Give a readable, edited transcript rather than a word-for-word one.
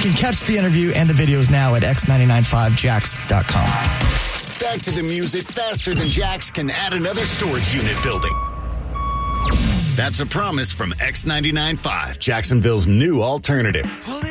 can catch the interview and the videos now at x995jax.com. Back to the music faster than Jax can add another storage unit building. That's a promise from X99.5, Jacksonville's new alternative.